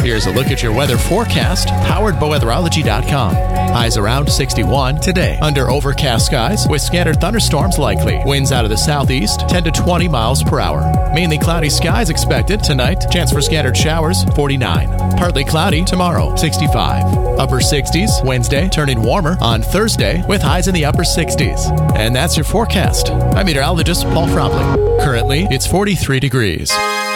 Here's a look at your weather forecast, powered by weatherology.com. Highs around 61 today, under overcast skies with scattered thunderstorms likely. Winds out of the southeast, 10 to 20 miles per hour. Mainly cloudy skies expected tonight. Chance for scattered showers, 49. Partly cloudy tomorrow, 65. Upper 60s Wednesday, turning warmer on Thursday with highs in the upper 60s. And that's your forecast. I'm meteorologist Paul Frobley. Currently, it's 43 degrees.